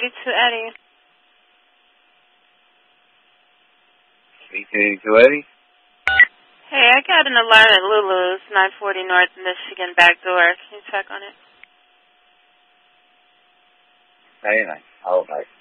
82 Eddie. 82 Eddie? Hey, I got an alarm at Lulu's, 940 North Michigan back door. Can you check on it? Very nice. All right.